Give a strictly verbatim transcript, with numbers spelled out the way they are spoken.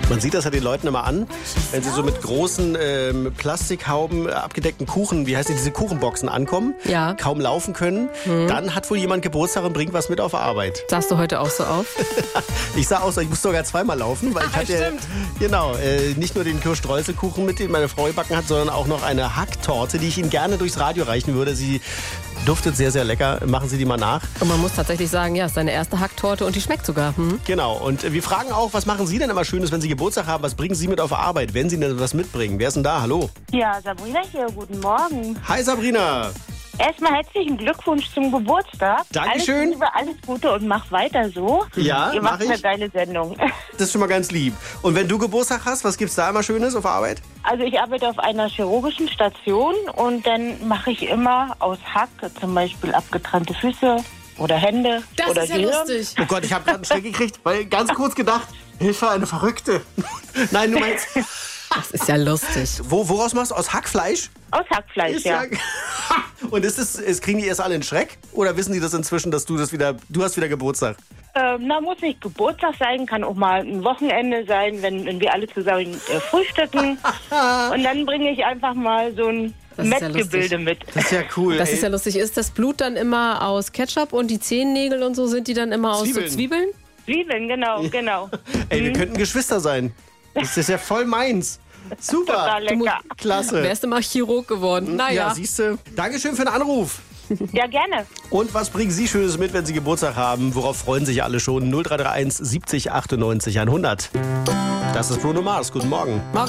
Man sieht das ja den Leuten immer an, wenn sie so mit großen ähm, Plastikhauben äh, abgedeckten Kuchen, wie heißt die, diese Kuchenboxen ankommen, Ja. kaum laufen können. Mhm. Dann hat wohl jemand Geburtstag und bringt was mit auf Arbeit. Sahst du heute auch so auf? Ich sah aus, ich musste sogar zweimal laufen, weil ich Ah, hatte stimmt. genau äh, nicht nur den Kirschstreuselkuchen mit, den meine Frau gebacken hat, sondern auch noch eine Hacktorte, die ich Ihnen gerne durchs Radio reichen würde. Sie duftet sehr, sehr lecker. Machen Sie die mal nach. Und man muss tatsächlich sagen, ja, es ist deine erste Hacktorte und die schmeckt sogar. Hm? Genau. Und äh, wir fragen auch, was machen Sie denn immer Schönes, wenn Sie Geburtstag haben? Was bringen Sie mit auf Arbeit, wenn Sie denn was mitbringen? Wer ist denn da? Hallo. Ja, Sabrina hier, guten Morgen. Hi Sabrina. Erstmal herzlichen Glückwunsch zum Geburtstag. Dankeschön. Alles Liebe, alles Gute und mach weiter so. Ja, Ihr mach macht eine ich. geile Sendung. Das ist schon mal ganz lieb. Und wenn du Geburtstag hast, was gibt's da immer Schönes auf Arbeit? Also ich arbeite auf einer chirurgischen Station und dann mache ich immer aus Hack zum Beispiel abgetrennte Füße oder Hände Das oder ist ja Gehirn. lustig. Oh Gott, ich habe gerade einen Schreck gekriegt, weil ganz kurz gedacht, Hilfe, eine Verrückte. Nein, du meinst, Das ist ja lustig. wo, woraus machst du? Aus Hackfleisch? Aus Hackfleisch, ja. Und ist es, ist, kriegen die erst alle einen Schreck? Oder wissen die das inzwischen, dass du das wieder, du hast wieder Geburtstag? Ähm, na, muss nicht Geburtstag sein, kann auch mal ein Wochenende sein, wenn, wenn wir alle zusammen äh, frühstücken. Und dann bringe ich einfach mal so ein Das ist ja Mettgebilde mit. Das ist ja cool. Das ey. ist ja lustig. Ist das Blut dann immer aus Ketchup und die Zehennägel und so, sind die dann immer aus Zwiebeln. so Zwiebeln? Zwiebeln, genau, genau. Ey, wir könnten Geschwister sein. Das ist ja voll meins. Super. Total lecker. Klasse. Wärst du mal Chirurg geworden? Naja. Ja, siehst du. Dankeschön für den Anruf. Ja, gerne. Und was bringen Sie Schönes mit, wenn Sie Geburtstag haben? Worauf freuen sich alle schon? null drei drei eins siebzig achtundneunzig hundert. Das ist Bruno Mars. Guten Morgen.